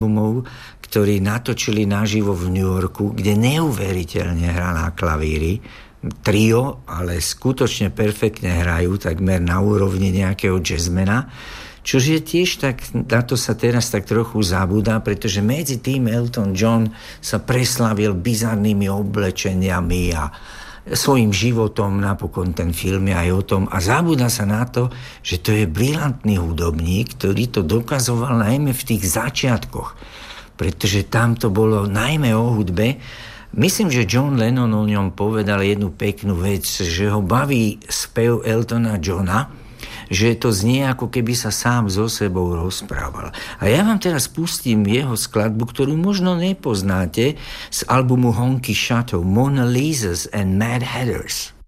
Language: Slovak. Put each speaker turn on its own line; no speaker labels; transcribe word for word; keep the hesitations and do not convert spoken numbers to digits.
albumov, ktorí natočili naživo v New Yorku, kde neuveriteľne hrá na klavíri. Trio, ale skutočne perfektne hrajú, takmer na úrovni nejakého jazzmana. Čože tiež tak, na to sa teraz tak trochu zabúda, pretože medzi tým Elton John sa preslavil bizarnými oblečeniami a svojím životom, napokon ten film je aj o tom, a zabúda sa na to, že to je brilantný hudobník, ktorý to dokazoval najmä v tých začiatkoch, pretože tam to bolo najmä o hudbe. Myslím, že John Lennon o ňom povedal jednu peknú vec, že ho baví spev Eltona Johna, že to znie, ako keby sa sám so sebou rozprával. A ja vám teraz pustím jeho skladbu, ktorú možno nepoznáte, z albumu Honky Chateau, Mona Lisas and Mad Hatters.